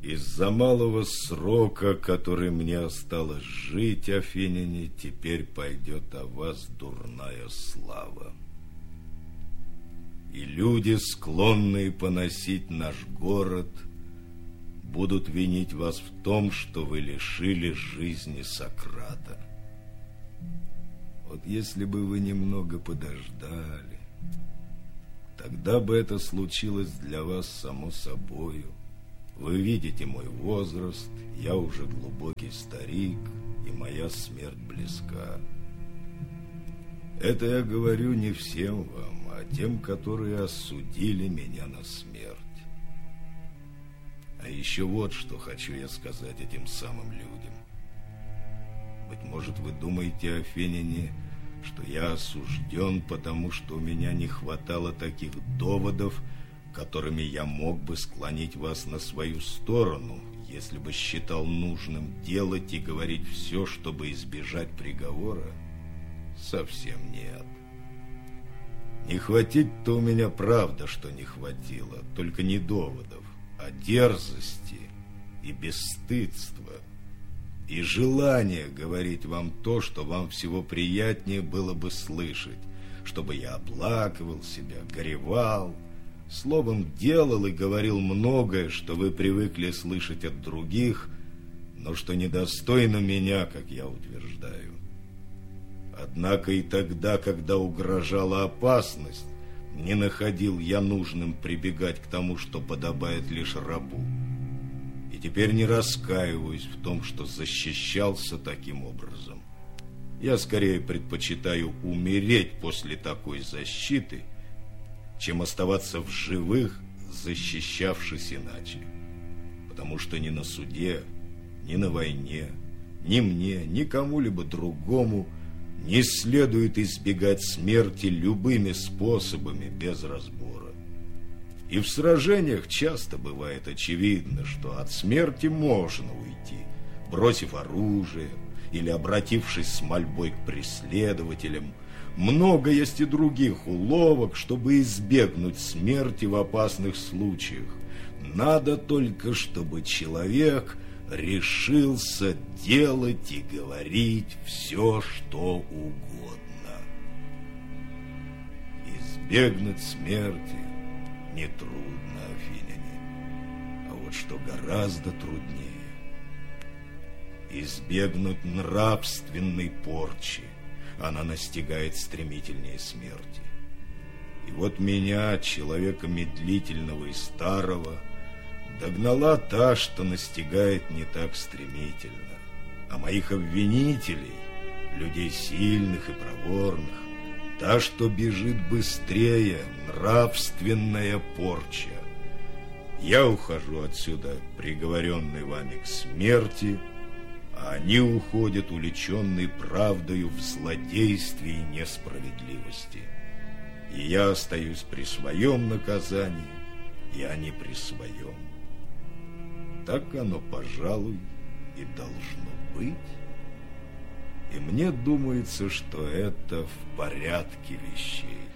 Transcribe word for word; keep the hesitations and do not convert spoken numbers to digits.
Из-за малого срока, который мне осталось жить, афиняне, теперь пойдет о вас дурная слава. И люди, склонные поносить наш город, будут винить вас в том, что вы лишили жизни Сократа. Вот если бы вы немного подождали, тогда бы это случилось для вас само собою. Вы видите мой возраст, я уже глубокий старик, и моя смерть близка. Это я говорю не всем вам, а тем, которые осудили меня на смерть. А еще вот что хочу я сказать этим самым людям. Быть может, вы думаете, афиняне, что я осужден, потому что у меня не хватало таких доводов, которыми я мог бы склонить вас на свою сторону, если бы считал нужным делать и говорить все, чтобы избежать приговора? Совсем нет. Не хватить-то у меня правда, что не хватило, только не доводов, а дерзости и бесстыдства, и желания говорить вам то, что вам всего приятнее было бы слышать, чтобы я оплакивал себя, горевал, словом, делал и говорил многое, что вы привыкли слышать от других, но что недостойно меня, как я утверждаю. Однако и тогда, когда угрожала опасность, не находил я нужным прибегать к тому, что подобает лишь рабу. И теперь не раскаиваюсь в том, что защищался таким образом. Я скорее предпочитаю умереть после такой защиты, чем оставаться в живых, защищавшись иначе. Потому что ни на суде, ни на войне, ни мне, ни кому-либо другому не следует избегать смерти любыми способами, без разбора. И в сражениях часто бывает очевидно, что от смерти можно уйти, бросив оружие или обратившись с мольбой к преследователям. Много есть и других уловок, чтобы избегнуть смерти в опасных случаях. Надо только, чтобы человек решился делать и говорить все, что угодно. Избегнуть смерти нетрудно, афиняне, а вот что гораздо труднее — избегнуть нравственной порчи. Она настигает стремительнее смерти. И вот меня, человека медлительного и старого, догнала та, что настигает не так стремительно, а моих обвинителей, людей сильных и проворных, та, что бежит быстрее, нравственная порча. Я ухожу отсюда, приговоренный вами к смерти, а они уходят, увлеченные правдою в злодействе и несправедливости. И я остаюсь при своем наказании, и они при своем. Так оно, пожалуй, и должно быть. И мне думается, что это в порядке вещей.